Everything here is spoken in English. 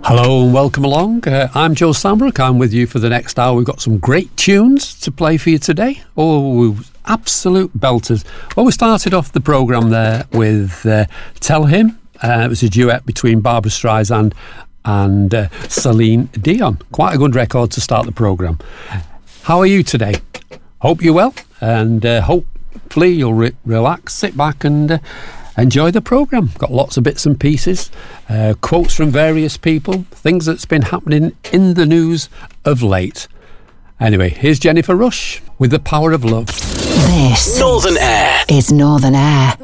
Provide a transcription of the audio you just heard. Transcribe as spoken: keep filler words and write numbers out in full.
Hello and welcome along. Uh, I'm Joe Sambrook. I'm with you for the next hour. We've got some great tunes to play for you today. Oh, absolute belters. Well, we started off the programme there with uh, Tell Him. Uh, it was a duet between Barbra Streisand and uh, Celine Dion. Quite a good record to start the programme. How are you today? Hope you're well, and uh, hopefully you'll re- relax, sit back and... Uh, enjoy the programme. Got lots of bits and pieces, uh, quotes from various people, things that's been happening in the news of late. Anyway, here's Jennifer Rush with The Power of Love. This Northern Air is Northern Air.